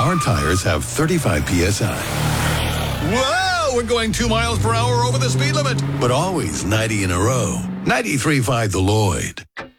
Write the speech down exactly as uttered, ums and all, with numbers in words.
our tires have thirty-five P S I. Whoa, we're going two miles per hour over the speed limit, but always ninety in a row. ninety-three point five The Lloyd.